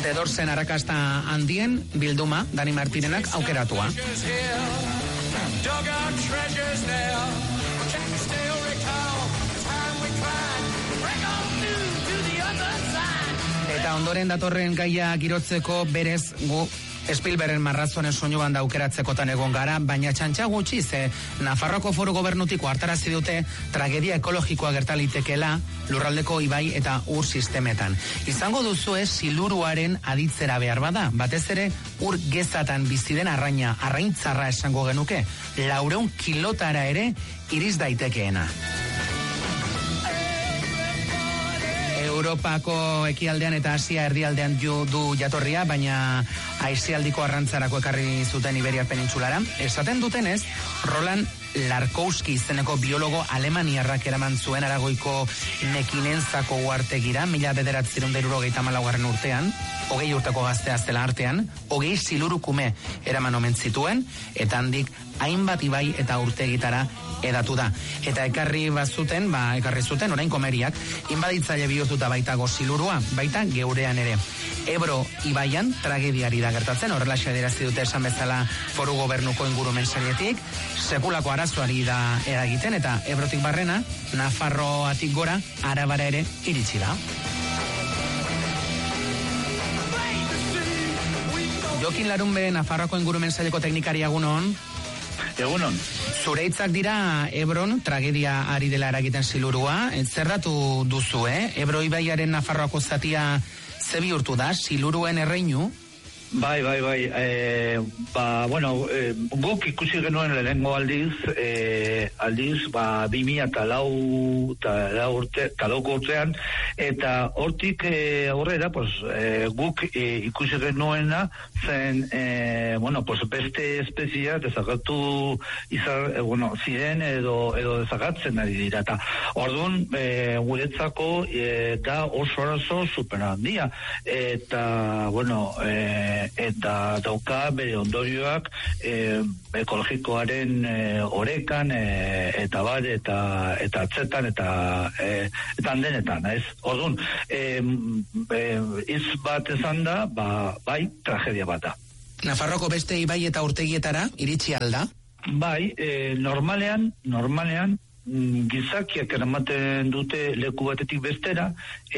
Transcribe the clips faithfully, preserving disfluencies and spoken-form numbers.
Zedorzen arrakasta handien bilduma Dani Martinenak aukeratua. Eta ondoren datorren gaia girotzeko berez gu Spielbergen marrazonen soinuan da aukeratzekotan egon gara, baina txantxa gutxi ze Nafarroko Foru Gobernutiko hartarazi dute tragedia ekologikoa gertalitekeela lurraldeko ibai eta ur sistemetan. Izango duzue siluruaren aditzera behar bada, batez ere ur gezatan bizi den arraina, arraintzarra esango genuke, laurehun kilotara ere iriz daitekeena. Europako ekialdean eta Asia erdialdean du jatorria, baina aisialdiko arrantzarako ekarri zuten Iberiar penintsulara. Esaten dutenez, Roland Larkowski izeneko biologo alemaniarrak eraman zuen Aragoiko Nekinentzako uhartegira, mila bederatziehun eta hirurogeita hamalaugarren urtean, hogei urteko gaztea zela artean, hogei silurukume eraman omen zituen, eta handik hainbat ibai eta urtegitara edatu da. Eta ekarri bazuten, ba, ekarri zuten, orain komeriak, inbaditzaile bihurtuta baitago silurua, baita geurean ere. Ebro ibaian tragediari da gertatzen, horrelaxe adierazi dute esan bezala Foru Gobernuko ingurumen sailetik, sekulako arazoari da eragiten, eta Ebrotik barrena, Nafarroatik gora, Arabara ere iritsi da. Jokin Larunbe, Nafarroako ingurumen saileko teknikari agunon. Egunon. Zure hitzak dira Ebron tragedia ari dela eragiten silurua. Zerratu duzu, eh? Ebro ibaiaren Nafarroako zatia ze bihurtu da, siluruen erreinu? Bai, bai, bai. E, ba, bueno, e, guk ikusi genuen lehenengo aldiz, e, aldiz, ba, bi mila eta lau, eta urte, eta lauko urtean, eta hortik e, aurrera, pues, e, guk e, ikusi genuena zen, e, bueno, pues, beste espezia dezakatu izar, e, bueno, ziren edo, edo dezakatzen ari dira, eta orduan, e, guretzako, e, da oso arazo super handia, eta, bueno, e, eta dauka bere ondorioak e, ekologikoaren e, orekan e, eta bar eta eta atzetan eta e, eta handenetan, ez? Orduan, e, e, iz bat esan da, ba, bai, tragedia bat da. Nafarroko beste ibai eta urtegietara iritsi alda? Bai, e, normalean, normalean, gizakiak eramaten dute leku batetik bestera,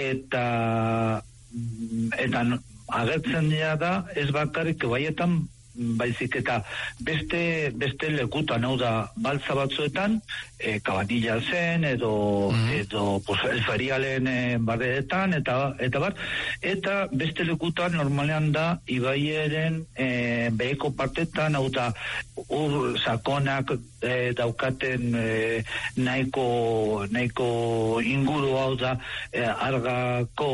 eta eta agertzen dira da, ez bakarrik baietan, baizik eta beste beste lekutan, hau da, baltza batzuetan, e, Kabanilla zen, edo, mm. edo pues, el ferialen e, barreetan, eta, eta bat, eta beste lekutan normalean da, ibaieren e, beheko partetan, hau da, ur sakonak e, daukaten e, nahiko, nahiko inguru, hau da, e, argako,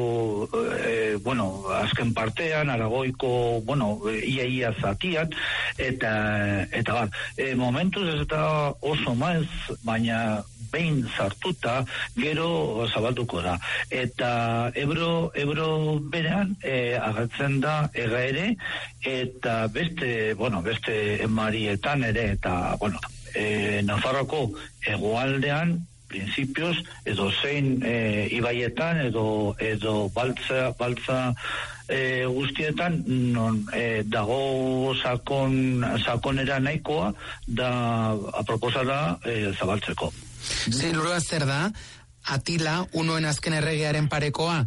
e, bueno, azken partean, Aragoiko, bueno, ia ia zatian, eta eta bar, e, momentuz ez da oso maiz, baina behin sartuta gero zabalduko da, eta Ebro, Ebro berean e, agertzen da ega ere, eta beste, bueno, beste marietan ere, eta bueno, e, Nafarroko hegoaldean principios edo zein e, ibaietan edo edo baltza baltza e, guztietan non e, dago sakon sakonera nahikoa da aproposada e, zabaltzeko. Zilurua zer da? Atila, unoen azken erregearen parekoa?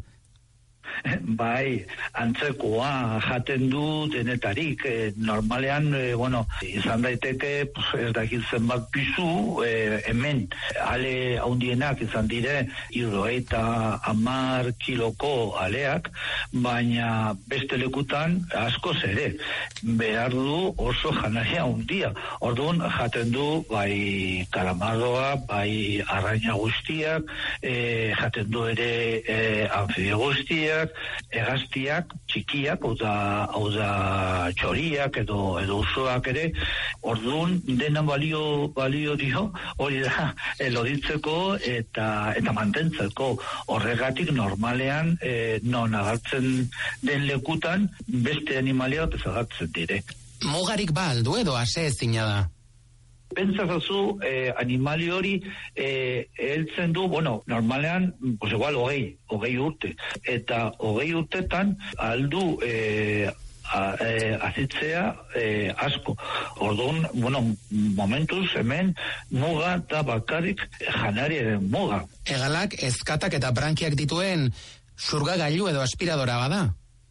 Bai, antzekoa jaten du denetarik, e, normalean, e, bueno, izan daiteke, pues, ez dakit zenbat pisu, e, hemen, ale haundienak izan dire, hirurogeita hamar kiloko aleak, baina beste lekutan askoz ere, behar du oso janaria handia. Orduan jaten du, bai kalamarroa, bai arraina guztiak, e, jaten du ere e, anfibio guztiak, hegaztiak, txikiak, hau da, hau da txoriak edo edo usoak ere, orduan dena balio balio dio, hori da, eloditzeko eta eta mantentzeko. Horregatik normalean e, non agartzen den lekutan beste animalia desagertzen dire. Mugarik ba aldu edo ase ezina da? Pentsazazu, eh, animali hori eh, heltzen du, bueno, normalean, pues igual, hogei, hogei urte. Eta hogei urtetan aldu eh, a, eh, azitzea eh, asko. Orduan, bueno, momentuz hemen muga eta bakarrik janariaren muga. Hegalak ezkatak eta brankiak dituen zurgagailu edo aspiradora bada?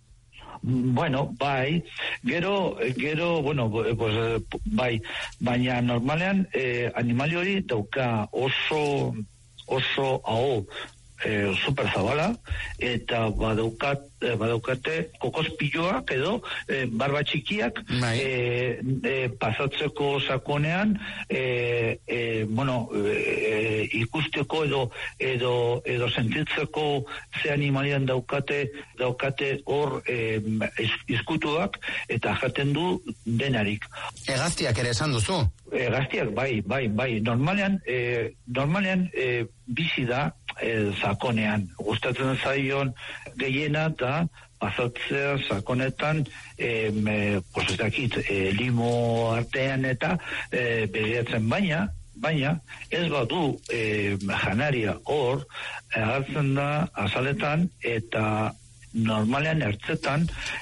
Bueno, bai, gero, gero, bueno, pues, bai, baina normalean eh, animali hori dauka oso, oso aho eh, super zabala, eta badaukat, eh, badaukate kokospilloak edo eh, barba txikiak eh, eh, pasatzeko sakonean eh, eh, bueno, eh, ikusteko edo edo edo sentitzeko ze animalian daukate daukate hor eh, izkutuak eta jaten du denarik. Hegaztiak ere esan duzu? Hegaztiak bai, bai, bai. Normalean, eh, normalean eh, bizi da eh, sakonean. Gustatzen zaion gehiena eta pasatzea sakonetan eh, me, pues ez dakit, eh, limo artean eta eh, begiratzen baina, baina ez badu eh, janaria hor, agertzen da azaletan eta normalean ertzetan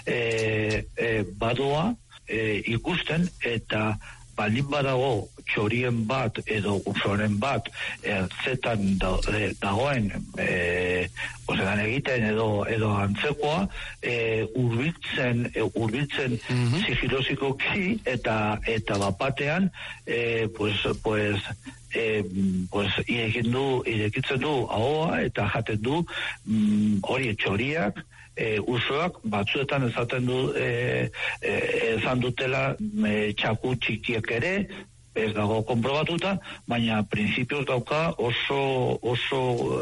eh, eh, badoa eh, ikusten eta baldin badago txorien bat edo usoren bat ertzetan da, e, dagoen e, osegan egiten edo edo antzekoa e, urbiltzen e, urbiltzen mm-hmm. sigilosikoki eta eta bapatean e, pues pues eh, pues irekin du irekitzen du ahoa eta jaten du mm, hori txoriak E, usoak batzuetan ezaten du e, e, ezan dutela e, txaku txikiek ere ez dago konprobatuta, baina printzipioz dauka oso oso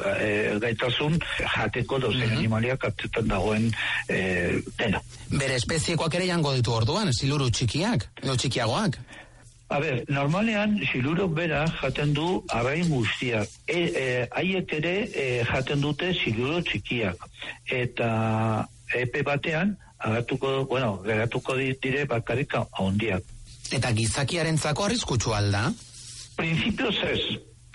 e, gaitasun jateko dozen mm-hmm. animaliak atzetan dagoen e, dena. Bere espeziekoak ere jango ditu orduan, siluru txikiak, edo txikiagoak? A ber, normalean, siluro bera jaten du arrain guztiak. E, e, haiek ere e, jaten dute siluro txikiak. Eta epe batean, agatuko, bueno, geratuko dire bakarrik ahondiak. Eta gizakiarentzako arriskutsua alda? Printzipioz ez.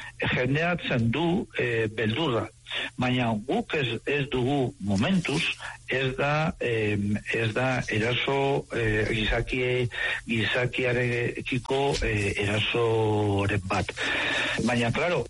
Jendeatzen du e, beldurra. Baina guk ez, ez dugu momentuz, ez da eh, ez da eraso eh, gizakie, gizakiarekiko eh, erasoren bat. Baina, klaro,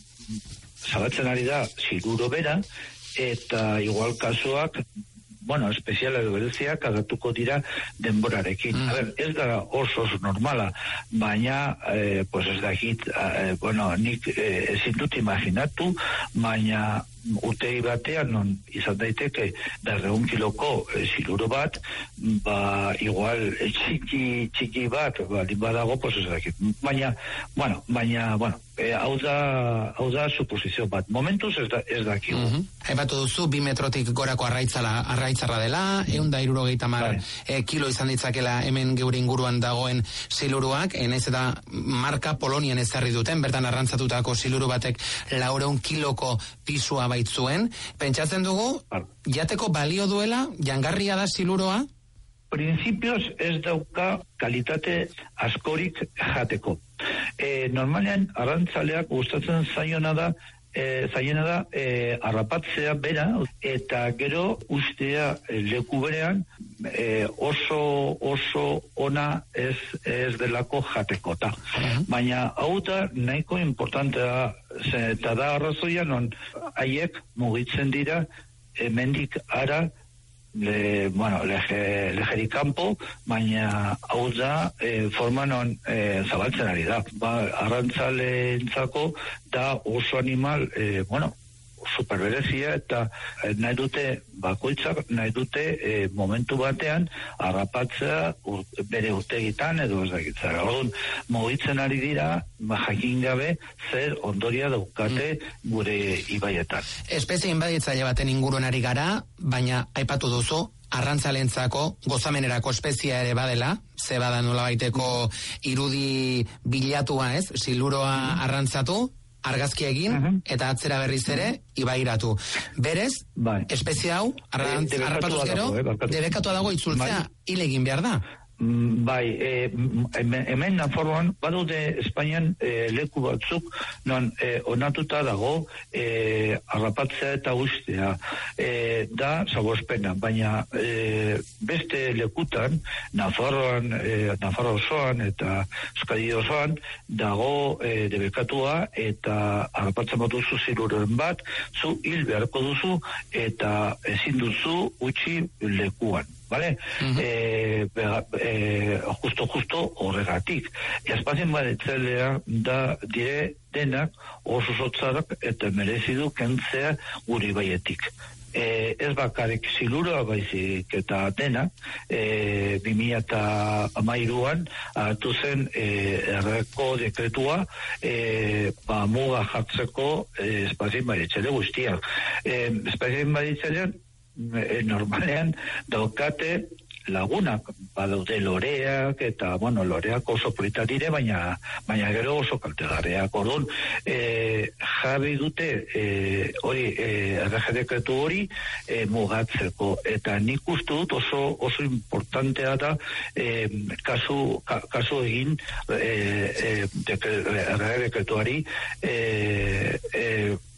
zabatzen ari da siluro bera, eta igual kasuak, bueno, espeziala edo bereziak agatuko dira denborarekin. Mm. A ber, ez da oso normala, baina, eh, pues ez da hit, eh, bueno, nik eh, ezin dut imaginatu, baina urtegi batean non izan daiteke berreun kiloko e, siluro bat, ba igual e, txiki txiki bat baldin badago, pues ez dakit. Baina, bueno, baina, bueno, e, hau da hau da suposizio bat. Momentuz ez da ez dakigu. Mm-hmm. Aipatu duzu bi metrotik gorako arraitzala arraitzarra dela, ehun eta hirurogeita hamar e, kilo izan ditzakela hemen geure inguruan dagoen siluruak, enaiz eta marka Polonian ezarri duten, bertan arrantzatutako siluru batek laurehun kiloko pisua baitzuen. Pentsatzen dugu, jateko balio duela, jangarria da siluroa? Printzipioz ez dauka kalitate askorik jateko. E, normalean, arrantzaleak gustatzen zaiona da, e, zaiona da e, arrapatzea bera, eta gero ustea e, leku berean e, oso oso ona ez, ez delako jatekota. Uh-huh. Baina hau da nahiko importantea eta da arrazoia non haiek mugitzen dira hemendik ara le, bueno, leje, lejerik kanpo, baina hau da e, forma non e, zabaltzen ari da. Ba, arrantzaleentzako da oso animal, e, bueno, superberezia eta eh, nahi dute bakoitzak, nahi dute eh, momentu batean harrapatzea ur, bere urtegitan edo ez dakitzara. Orduan, mugitzen ari dira, jakin gabe zer ondoria daukate gure ibaietan. Espezie inbaditzaile baten inguruan ari gara, baina aipatu duzu, arrantzalentzako gozamenerako espezia ere badela, ze bada nolabaiteko irudi bilatua, ez? Siluroa arrantzatu, argazki egin, uh-huh. eta atzera berriz ere, ibairatu. Berez, bai. Espezie hau, arrapatuz gero, debekatua dago itzultzea, hile egin behar da. Bai, e, hemen Nafarroan badaude Espainian e, leku batzuk non e, onatuta dago e, harrapatzea eta ustea e, da zagospena, baina e, beste lekutan Nafarroan, e, Nafarro osoan eta Euskadi osoan dago e, debekatua eta harrapatzen bat duzu ziruren bat, zu hil beharko duzu eta ezin duzu utzi lekuan. Vale? Uh-huh. eh, eh, justo, justo horregatik. Espazien badetzelea da dire denak oso zotzarak eta merezidu kentzea guri baietik. Eh, ez bakarrik zilura baizik eta denak eh, bi mila hamairuan hartu zen eh, erreko dekretua eh, ba, muga jartzeko eh, espazien badetzele guztiak. Eh, espazien badetzelean E, normalean daukate lagunak, badaude loreak eta, bueno, loreak oso polita dire, baina, baina gero oso kaltegarriak. Orduan, e, jarri dute e, hori, e, erregedekretu hori e, mugatzeko, eta nik uste dut oso, oso importantea da e, kasu, ka, kasu egin e, e, erregedekretuari e, e,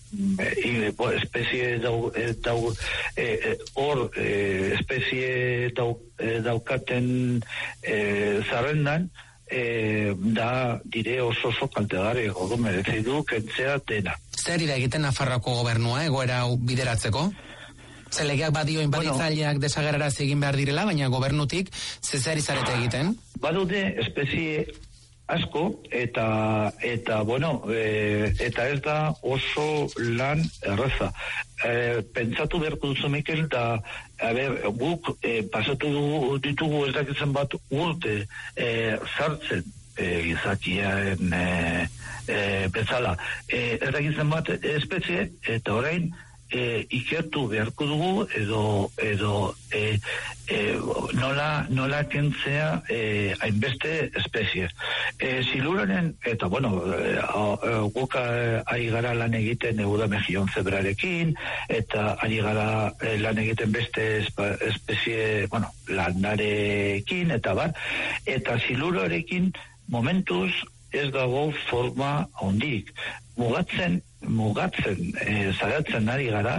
e, espezie dau, dau e, or e, espezie dau, e, daukaten e, zarrendan e, da dire oso oso kaltegarri gogo merezi du kentzea dena. Zer ira egiten Nafarroako gobernua egoera bideratzeko? Zelegeak badio inbaditzaileak bueno, desagerarazi egin behar direla, baina gobernutik zer izarete egiten? Badude espezie asko eta eta bueno e, eta ez da oso lan erraza. E, pentsatu beharko duzu Mikel da a ber, guk e, pasatu dugu, ditugu ez dakitzen bat urte e, sartzen e, gizakiaren e, e, bezala e, ez dakitzen bat espezie eta orain E, ikertu beharko dugu edo edo e, e, nola, nola kentzea e, hainbeste espezie. E, ziluraren, eta bueno, e, e, guk ari gara lan egiten Euda mejion zebrarekin, eta ari gara e, lan egiten beste espa, espezie, bueno, landarekin, eta bar, eta zilurarekin momentuz ez dago forma hondik. Mugatzen mugatzen e, zaratzen ari gara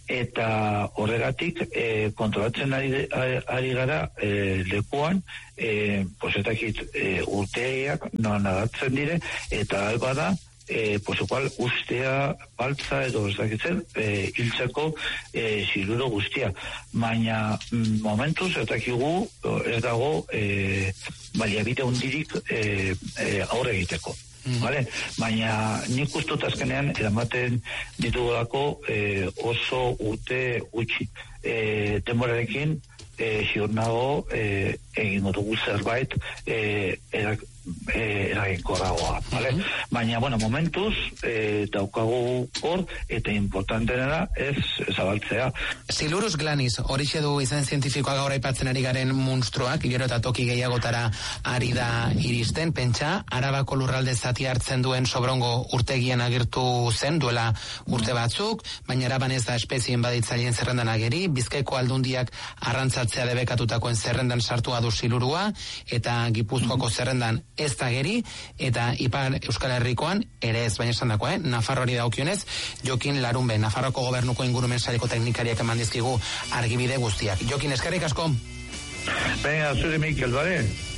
eta horregatik e, kontrolatzen ari, ari gara e, lekuan e, posetakit e, urteak non nadatzen dire eta alba da e, posukual ustea baltza edo ez dakitzen e, hiltzeko e, ziluro guztia baina mm, momentuz ez dakigu ez dago e, baliabide hundirik e, e, aurre egiteko. Mm. Vale? Baina nik ustut azkenean eramaten ditugulako e, oso urte gutxi e, denborarekin e, ziur nago e, egingo dugu zerbait e, erak eraginkorragoa, vale? Mm-hmm. Baina, bueno, momentuz e, daukagu hor eta importantena da ez zabaltzea. Silurus glanis, horixe du izen zientifikoa gaur aipatzen ari garen monstruak, gero eta toki gehiagotara ari da iristen, pentsa, Arabako lurralde zati hartzen duen Sobrongo urtegian agertu zen duela urte batzuk, baina Araban ez da espezien baditzaileen zerrendan ageri, Bizkaiko aldundiak arrantzatzea debekatutakoen zerrendan sartua du silurua, eta Gipuzkoako zerrendan ez da geri, eta Ipar Euskal Herrikoan ere ez, baina esan dakoa, eh? Nafarroari daukionez, Jokin Larunbe, Nafarroko gobernuko ingurumen sareko teknikariak eman dizkigu argibide guztiak. Jokin, eskerrik asko. Venga, zure Mikel, bale?